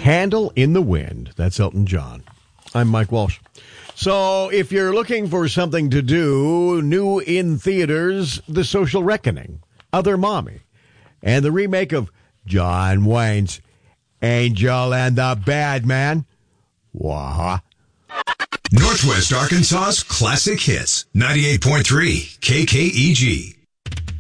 Candle in the Wind. That's Elton John. I'm Mike Walsh. So if you're looking for something to do, new in theaters, The Social Reckoning, Other Mommy, and the remake of John Wayne's Angel and the Bad Man. Wah. Northwest Arkansas's classic hits. 98.3 KKEG.